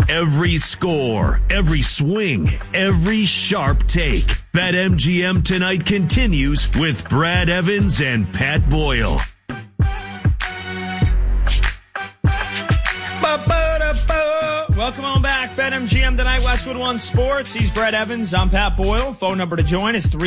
Every score, every swing, every sharp take. BetMGM tonight continues with Brad Evans and Pat Boyle. Welcome on back. BetMGM tonight, Westwood One Sports. He's Brad Evans. I'm Pat Boyle. Phone number to join is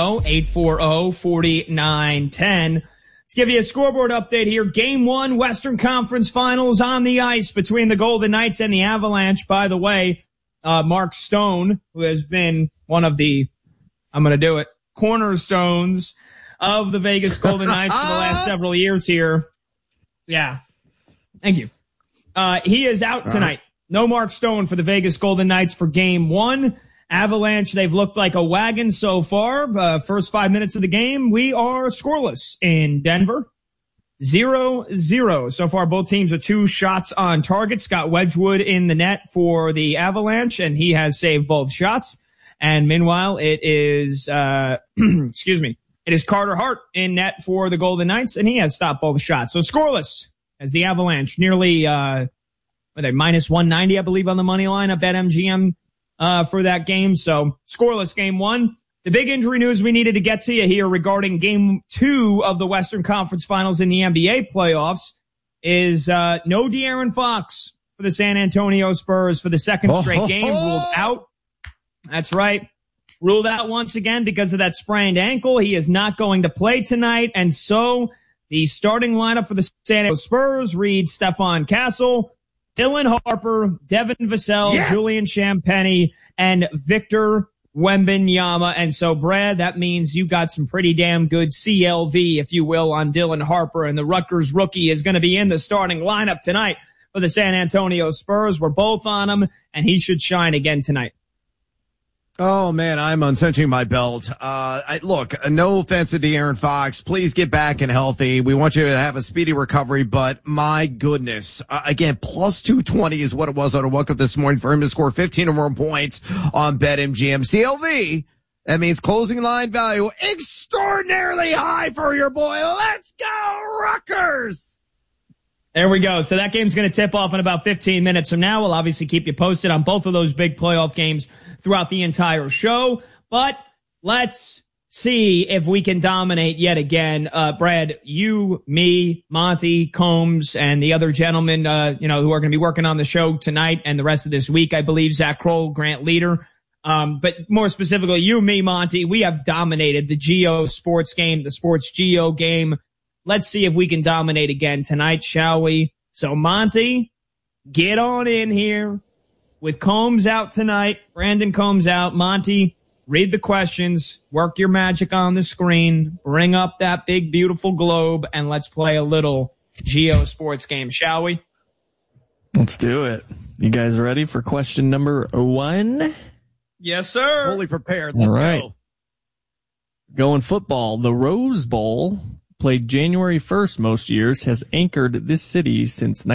310-840-4910. Let's give you a scoreboard update here. Game 1, Western Conference Finals on the ice between the Golden Knights and the Avalanche. By the way, Mark Stone, who has been one of the, cornerstones of the Vegas Golden Knights for the last several years here. Yeah. Thank you. He is out tonight. No Mark Stone for the Vegas Golden Knights for Game 1. Avalanche, they've looked like a wagon so far. First 5 minutes of the game, we are scoreless in Denver. 0-0. So far, both teams are 2 shots on target. Scott Wedgwood in the net for the Avalanche, and he has saved both shots. And meanwhile, it is, it is Carter Hart in net for the Golden Knights, and he has stopped both shots. So scoreless as the Avalanche nearly, minus 190, I believe, on the money line at BetMGM for that game. So scoreless Game 1. The big injury news we needed to get to you here regarding Game 2 of the Western Conference Finals in the NBA playoffs is no De'Aaron Fox for the San Antonio Spurs for the second straight game. Ruled out. That's right. Ruled out once again because of that sprained ankle. He is not going to play tonight. And so the starting lineup for the San Antonio Spurs reads Stephon Castle, Dylan Harper, Devin Vassell, Julian Champagnie, and Victor Wembanyama. And so, Brad, that means you got some pretty damn good CLV, if you will, on Dylan Harper. And the Rutgers rookie is going to be in the starting lineup tonight for the San Antonio Spurs. We're both on him, and he should shine again tonight. Oh, man, I'm uncinching my belt. Look, no offense to De'Aaron Fox. Please get back and healthy. We want you to have a speedy recovery, but my goodness. Again, plus 220 is what it was on a walk-up this morning for him to score 15 or more points on BetMGM. CLV, that means closing line value extraordinarily high for your boy. Let's go, Rutgers! There we go. So that game's going to tip off in about 15 minutes from now. We'll obviously keep you posted on both of those big playoff games throughout the entire show. But let's see if we can dominate yet again. Brad, you, me, Monty, Combs, and the other gentlemen, who are going to be working on the show tonight and the rest of this week, I believe, Zach Kroll, Grant Leader. But more specifically, you, me, Monty, we have dominated the Geo Sports game, the Sports Geo game. Let's see if we can dominate again tonight, shall we? So, Monty, get on in here. With Combs out tonight, Brandon Combs out. Monty, read the questions, work your magic on the screen, bring up that big, beautiful globe, and let's play a little Geo Sports game, shall we? Let's do it. You guys ready for question number 1? Yes, sir. Fully prepared. Let's go. Going football. The Rose Bowl, played January 1st most years, has anchored this city since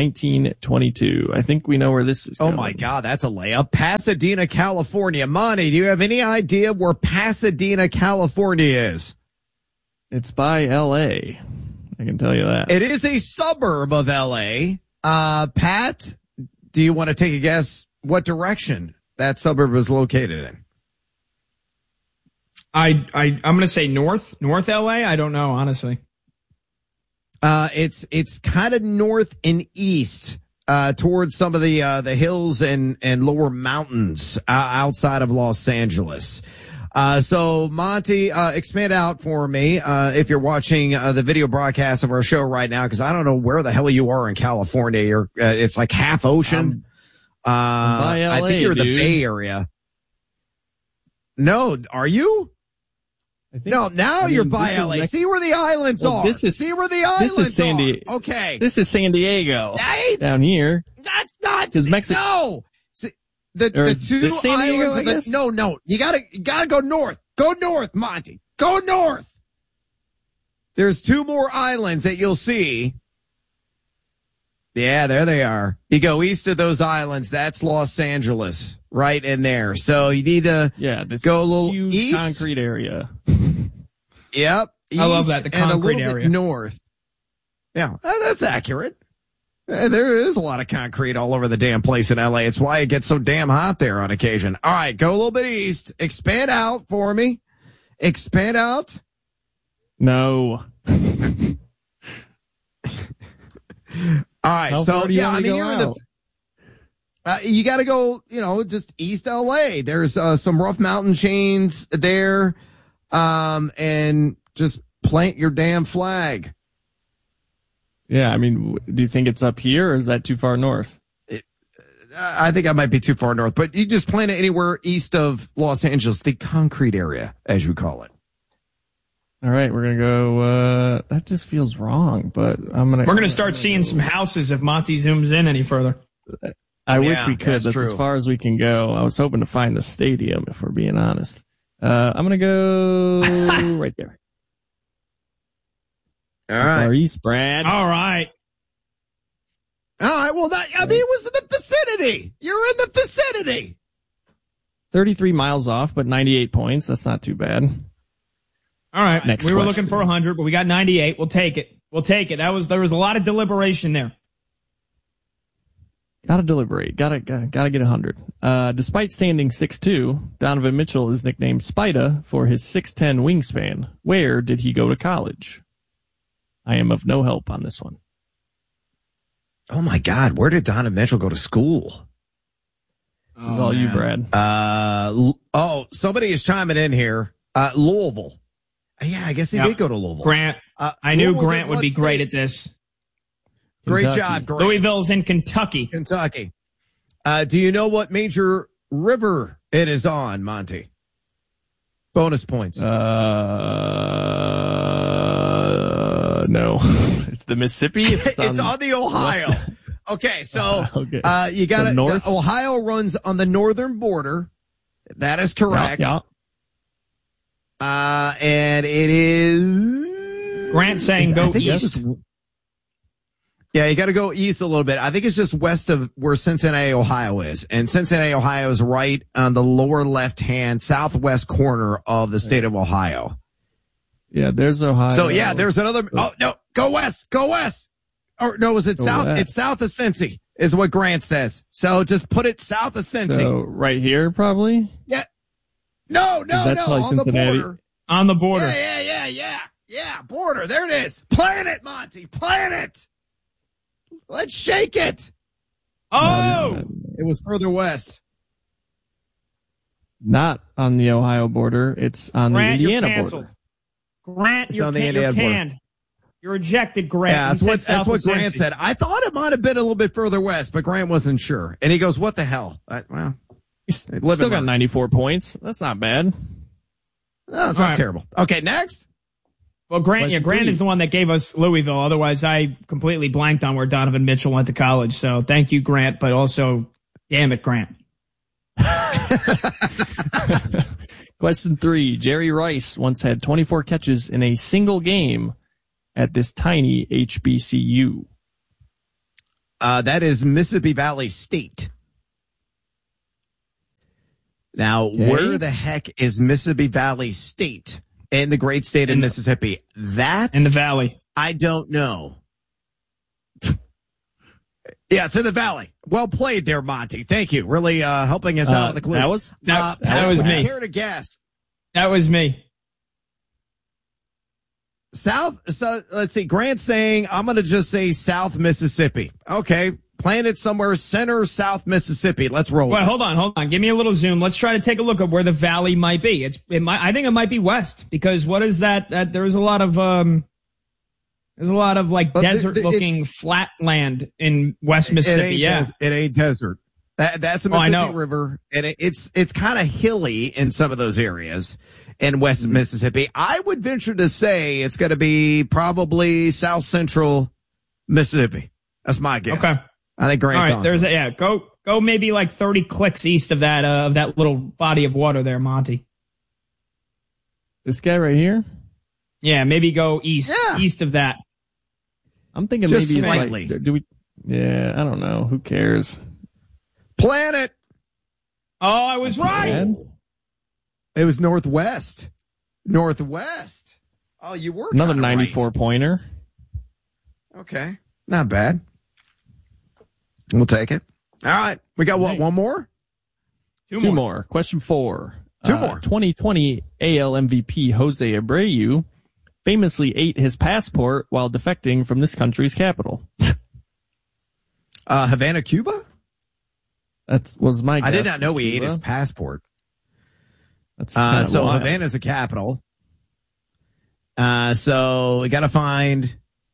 1922. I think we know where this is going. Oh, my God, that's a layup. Pasadena, California. Monty, do you have any idea where Pasadena, California is? It's by L.A. I can tell you that. It is a suburb of L.A. Pat, do you want to take a guess what direction that suburb is located in? I'm going to say north LA. I don't know, honestly. It's kind of north and east, towards some of the hills and lower mountains, outside of Los Angeles. So Monty, expand out for me, if you're watching, the video broadcast of our show right now, cause I don't know where the hell you are in California. You're, it's like half ocean. By LA, I think you're in dude. the Bay Area. No, are you? No, now you're by LA. See where the islands are. See where the islands are. Okay. This is San Diego. Down here. That's not. Mexico. No. See, the two San Diego, islands. No. You gotta go north. Go north, Monty. Go north. There's 2 more islands that you'll see. Yeah, there they are. You go east of those islands, that's Los Angeles, right in there. So you need to go a little huge east. Concrete area. Yep. I love that, the concrete and a little area. bit north. Yeah, that's accurate. There is a lot of concrete all over the damn place in LA. It's why it gets so damn hot there on occasion. All right, go a little bit east. Expand out for me. Expand out. No. All right, How so far do you yeah, want I to mean, go you're in the. You got to go, just east LA. There's some rough mountain chains there, and just plant your damn flag. Yeah, I mean, do you think it's up here or is that too far north? I think I might be too far north, but you just plant it anywhere east of Los Angeles, the concrete area, as you call it. All right, we're going to go, that just feels wrong, but We're going to start seeing some houses if Monty zooms in any further. I wish we could. That's true. as far as we can go. I was hoping to find the stadium, if we're being honest. I'm going to go right there. All right. Far east, Brad. All right. All right. Well, it was in the vicinity. You're in the vicinity. 33 miles off, but 98 points. That's not too bad. All right. Next we were question. looking for 100, but we got 98. We'll take it. There was a lot of deliberation there. Gotta deliberate. Gotta get 100. Despite standing 6'2", Donovan Mitchell is nicknamed Spida for his 6'10" wingspan. Where did he go to college? I am of no help on this one. Oh my God. Where did Donovan Mitchell go to school? This is all you, Brad. Somebody is chiming in here. Louisville. Yeah, I guess he did go to Louisville. Grant. I knew Louisville's Grant in would what be great state? at this. Great Kentucky. job, Grant. Louisville's in Kentucky. Kentucky. Do you know what major river it is on, Monty? Bonus points. No. It's the Mississippi? It's on the Ohio. Okay, so Okay. you got So north? Ohio runs on the northern border. That is correct. Yeah. And it is Grant saying go east. Yeah, you got to go east a little bit. I think it's just west of where Cincinnati, Ohio is. And Cincinnati, Ohio is right on the lower left-hand southwest corner of the state of Ohio. Yeah, there's Ohio. So, yeah, there's another. Oh, no, go west. Go west. Or, no, is it south? west. It's south of Cincy is what Grant says. So just put it south of Cincy. So right here, probably? Yeah. No, That's probably on Cincinnati. the border. On the border. Yeah, border. There it is. Plant it, Monty. Plant it. Let's shake it. Oh! It was further west. Not on the Ohio border. It's on Grant, the Indiana you're canceled. border. Grant, It's you're, on the you're Indiana border. canned. You're ejected, Grant. Yeah, You said that's what south of Grant Cincy. said. I thought it might have been a little bit further west, but Grant wasn't sure. And he goes, "What the hell?" Well, Still got 94 points. That's not bad. no, it's All not right. terrible. Okay, next. Well, Grant Question is three. the one that gave us Louisville. Otherwise, I completely blanked on where Donovan Mitchell went to college. So thank you, Grant, but also, damn it, Grant. Question 3. Jerry Rice once had 24 catches in a single game at this tiny HBCU. That is Mississippi Valley State. Now, Okay. where the heck is Mississippi Valley State in the great state of Mississippi? That In the Valley. I don't know. Yeah, it's in the Valley. Well played there, Monty. Thank you. Really helping us out with the clues. That was That Pat, was would you me. care to guess? That was me. So let's see. Grant's saying, I'm going to just say South Mississippi. Okay. Planted somewhere center South Mississippi. Let's roll. Well, with it. hold on. Give me a little zoom. Let's try to take a look at where the valley might be. I think it might be west because what is that? There's a lot of like But desert looking flat land in West Mississippi. Yeah. It ain't desert. That's the I Mississippi know. River, and it's kind of hilly in some of those areas in West Mississippi. I would venture to say it's going to be probably South Central Mississippi. That's my guess. Okay. I think All Grant's right. on. There's to it. go maybe like 30 clicks east of that little body of water there, Monty. this guy right here. Yeah. Maybe go east of that. I'm thinking Just maybe slightly. it's like, do we? Yeah, I don't know. Who cares? Planet. Oh, I was right. Bad. It was northwest. Northwest. Oh, you were Another kinda 94 pointer. right. Okay, not bad. We'll take it. All right. We got what? One more? Two more. Question 4. Two more. 2020 AL MVP Jose Abreu famously ate his passport while defecting from this country's capital. Havana, Cuba? That was my guess. I did not know he ate his passport. That's so wild. Havana's the capital. So we got to find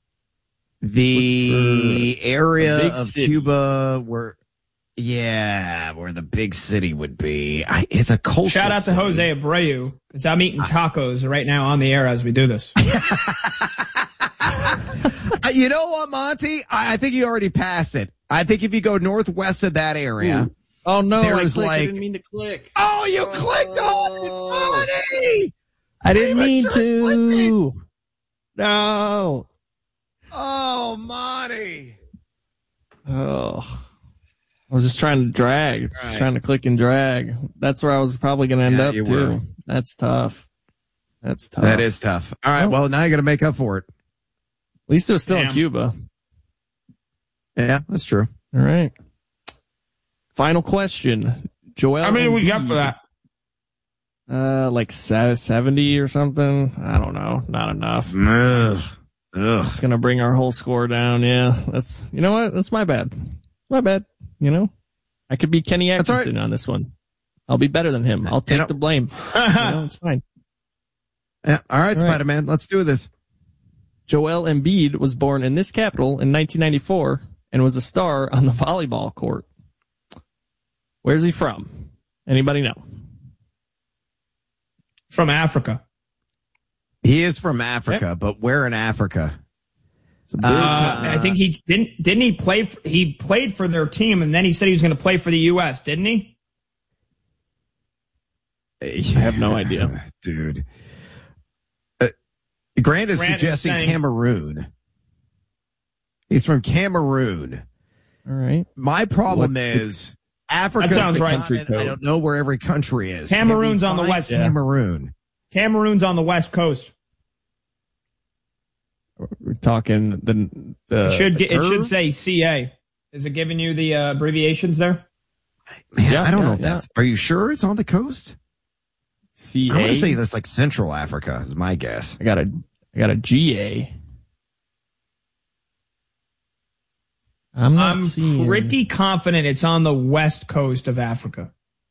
the area of city. Cuba where the big city would be. It's a coastal Shout out to city. Jose Abreu, because I'm eating tacos right now on the air as we do this. You know what, Monty? I think you already passed it. I think if you go northwest of that area. Ooh. Oh, no, there's I didn't mean to click. Oh, you clicked on it, Monty! I didn't mean to. No. Oh, Monty. Oh. I was just trying to drag. Just trying to click and drag. That's where I was probably going to end up, you too. were. That's tough. That is tough. All right, well, now you got to make up for it. At least it was still in Damn. Cuba. Yeah, that's true. All right. Final question. Joel. How many we Embiid. got for that? Like 70 or something. I don't know. Not enough. Ugh. It's going to bring our whole score down. Yeah. You know what? That's my bad. My bad. You know, I could be Kenny That's all Atkinson on this one. I'll be better than him. I'll take the blame. It's fine. Yeah. All right, All right. Spider-Man, let's do this. Joel Embiid was born in this capital in 1994 and was a star on the volleyball court. Where's he from? Anybody know? From Africa. He is from Africa, but where in Africa? I think he didn't he play? He played for their team, and then he said he was going to play for the U.S., didn't he? I have no idea. Dude. Grant is suggesting saying- Cameroon. He's from Cameroon. All right. My problem is Africa. That sounds right. I don't know where every country is. Cameroon's Can we on the find west. Cameroon. Cameroon's on the west coast. We're talking It should curve? say CA. Is it giving you the abbreviations there? Man, Yeah, I don't know if yeah. that's. Are you sure it's on the coast? CA. I'm going to say that's like Central Africa is my guess. I got a GA. I'm seeing. pretty confident it's on the west coast of Africa.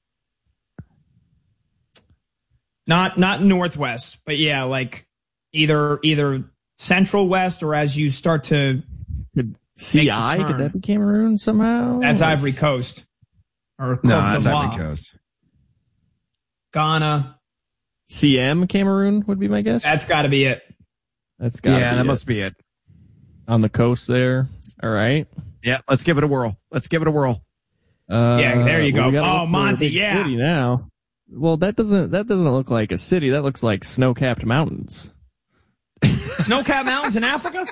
Not northwest, but yeah, like either central west or as you start to CI? turn. Could that be Cameroon somehow? that's Ivory Coast or No, Côte that's d'Ivoire. Ivory Coast. Ghana. CM Cameroon would be my guess. That's got to be it. That's got Yeah, that must be it. on the coast there. All right. Yeah, let's give it a whirl. Yeah, there you go. we gotta Oh, look for a Monty, big yeah. City now. Well, that doesn't look like a city. That looks like snow-capped mountains. Snow-capped mountains in Africa?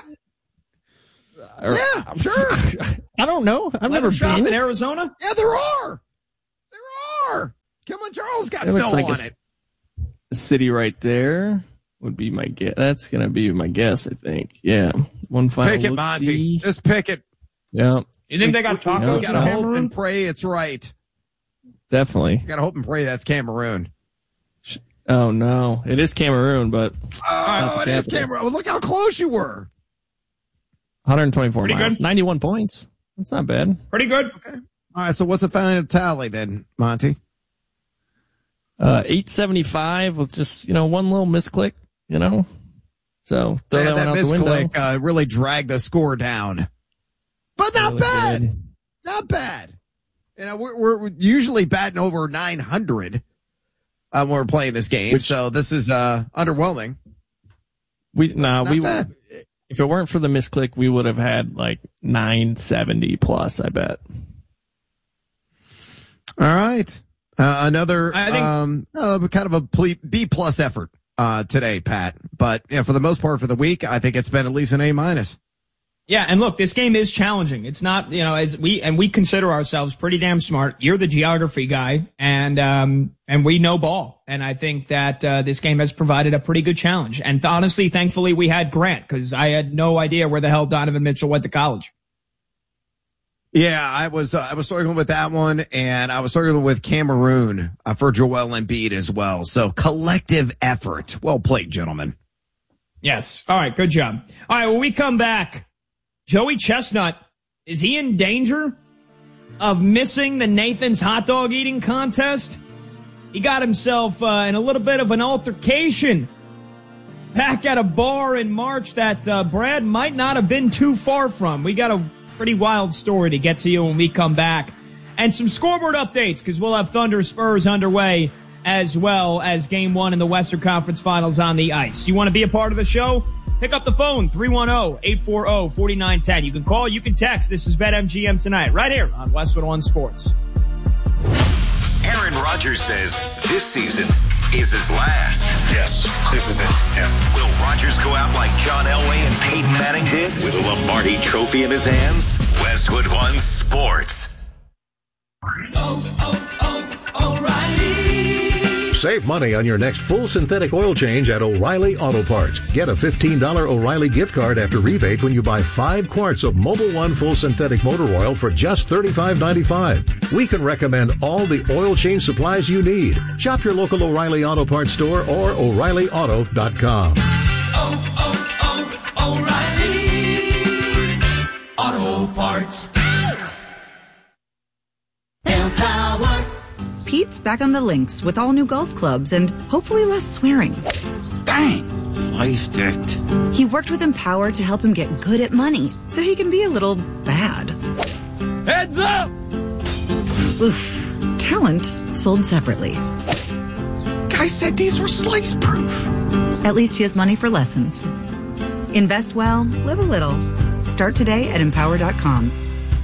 Yeah, sure. I don't know. I've never Shop been. in Arizona? Yeah, there are. Kilimanjaro's got It looks snow like on it. a city right there would be my guess. That's gonna be my guess, I think. Yeah. One final Pick it, look-see. Monty. Just pick it. Yeah, You think they got tacos You in gotta hope Cameroon? and pray it's right. definitely. You gotta hope and pray that's Cameroon. Oh no, it is Cameroon, but Oh, the it is capital. Cameroon. Look how close you were. 124 Pretty miles, good. 91 points. That's not bad. Pretty good. All right, so what's the final tally then, Monty? 875 with just one little misclick. So throw Yeah, that one out the window. misclick really dragged the score down, but not Really bad. did. Not bad. We're usually batting over 900 when we're playing this game, so this is underwhelming. Not bad. If it weren't for the misclick, we would have had like 970 plus, I bet. All right. Another I think- kind of a B plus effort today, Pat. But for the most part for the week, I think it's been at least an A minus. Yeah, and look, this game is challenging. It's not, as we consider ourselves pretty damn smart. You're the geography guy, and we know ball. And I think that this game has provided a pretty good challenge. And honestly, thankfully, we had Grant because I had no idea where the hell Donovan Mitchell went to college. Yeah, I was struggling with that one, and I was struggling with Cameroon for Joel Embiid as well. So collective effort. Well played, gentlemen. Yes. All right. Good job. All right. When we come back, Joey Chestnut, is he in danger of missing the Nathan's hot dog eating contest? He got himself in a little bit of an altercation back at a bar in March that Brad might not have been too far from. We got a pretty wild story to get to you when we come back. And some scoreboard updates, because we'll have Thunder Spurs underway as well as Game 1 in the Western Conference Finals on the ice. You want to be a part of the show? Pick up the phone, 310-840-4910. You can call, you can text. This is BetMGM Tonight, right here on Westwood One Sports. Aaron Rodgers says this season is his last. Yes, this is it. Yeah. Will Rodgers go out like John Elway and Peyton Manning did with a Lombardi trophy in his hands? Westwood One Sports. O'Reilly. Save money on your next full synthetic oil change at O'Reilly Auto Parts. Get a $15 O'Reilly gift card after rebate when you buy 5 quarts of Mobil 1 full synthetic motor oil for just $35.95. We can recommend all the oil change supplies you need. Shop your local O'Reilly Auto Parts store or O'ReillyAuto.com. O'Reilly Auto Parts. Power. Pete's back on the links with all new golf clubs and hopefully less swearing. Dang, sliced it. He worked with Empower to help him get good at money so he can be a little bad. Heads up! Oof. Talent sold separately. Guy said these were slice proof. At least he has money for lessons. Invest well, live a little. Start today at Empower.com.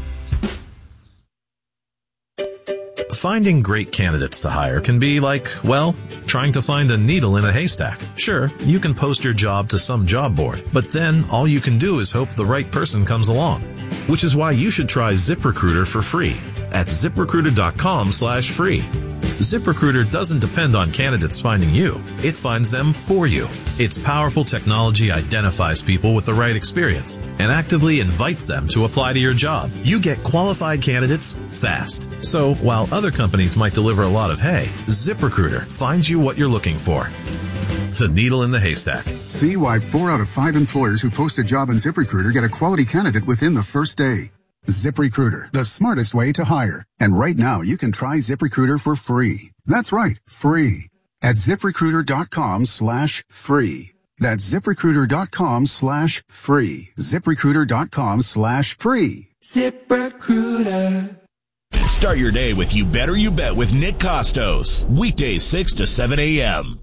Finding great candidates to hire can be like, well, trying to find a needle in a haystack. Sure, you can post your job to some job board, but then all you can do is hope the right person comes along. Which is why you should try ZipRecruiter for free at ZipRecruiter.com/free. ZipRecruiter doesn't depend on candidates finding you. It finds them for you. Its powerful technology identifies people with the right experience and actively invites them to apply to your job. You get qualified candidates fast. So while other companies might deliver a lot of hay, ZipRecruiter finds you what you're looking for. The needle in the haystack. See why 4 out of 5 employers who post a job on ZipRecruiter get a quality candidate within the first day. ZipRecruiter, the smartest way to hire. And right now, you can try ZipRecruiter for free. That's right, free. At ZipRecruiter.com/free. That's ZipRecruiter.com/free. ZipRecruiter.com/free. ZipRecruiter. Start your day with You Better You Bet with Nick Costos. Weekdays 6 to 7 a.m.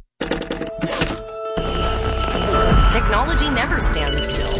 Technology never stands still.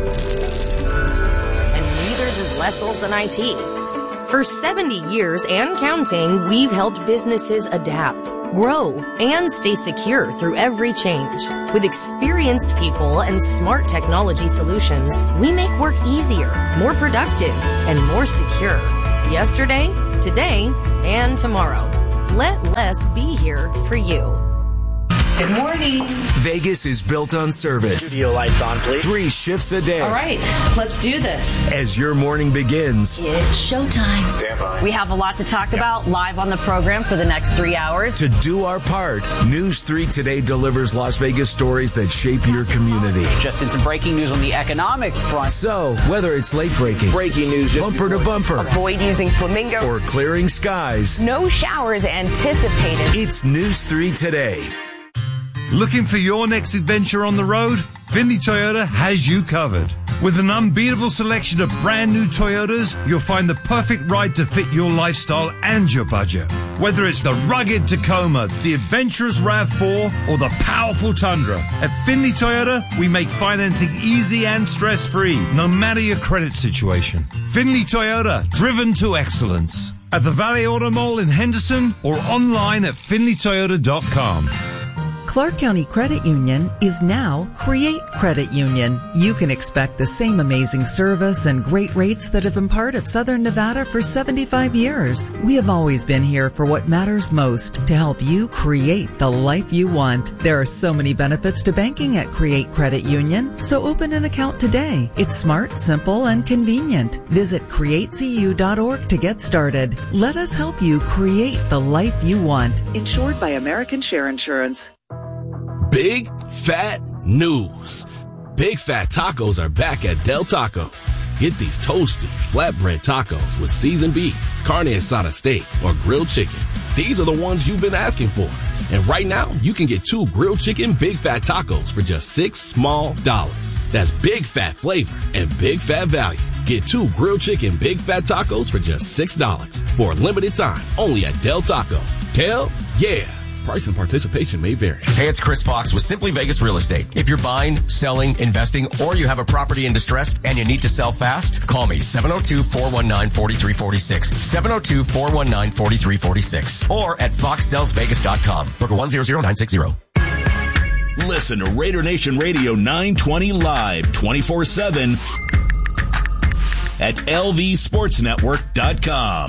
Lessels and IT. For 70 years and counting, we've helped businesses adapt, grow, and stay secure through every change. With experienced people and smart technology solutions, we make work easier, more productive, and more secure. Yesterday, today, and tomorrow. Let less be here for you. Good morning. Vegas is built on service. Studio lights on, please. 3 shifts a day. All right, let's do this. As your morning begins, it's showtime. Stand by. We have a lot to talk about live on the program for the next 3 hours. To do our part, News 3 Today delivers Las Vegas stories that shape your community. Just in some breaking news on the economics front. So, whether it's late breaking, news, bumper to bumper, avoid using flamingo, or clearing skies, no showers anticipated. It's News 3 Today. Looking for your next adventure on the road? Findlay Toyota has you covered. With an unbeatable selection of brand new Toyotas, you'll find the perfect ride to fit your lifestyle and your budget. Whether it's the rugged Tacoma, the adventurous RAV4, or the powerful Tundra, at Findlay Toyota, we make financing easy and stress-free, no matter your credit situation. Findlay Toyota, driven to excellence. At the Valley Auto Mall in Henderson or online at FindlayToyota.com. Clark County Credit Union is now Create Credit Union. You can expect the same amazing service and great rates that have been part of Southern Nevada for 75 years. We have always been here for what matters most, to help you create the life you want. There are so many benefits to banking at Create Credit Union, so open an account today. It's smart, simple, and convenient. Visit createcu.org to get started. Let us help you create the life you want. Insured by American Share Insurance. Big fat news. Big Fat Tacos are back at Del Taco. Get these toasty, flatbread tacos with seasoned beef, carne asada steak, or grilled chicken. These are the ones you've been asking for. And right now, you can get 2 grilled chicken Big Fat Tacos for just $6 small. That's big fat flavor and big fat value. Get 2 grilled chicken Big Fat Tacos for just $6 for a limited time only at Del Taco. Del, yeah. Price and participation may vary. Hey, it's Chris Fox with Simply Vegas Real Estate. If you're buying, selling, investing, or you have a property in distress and you need to sell fast, call me 702-419-4346. 702-419-4346. Or at foxsellsvegas.com. Broker 100960. Listen to Raider Nation Radio 920 live 24/7 at lvsportsnetwork.com.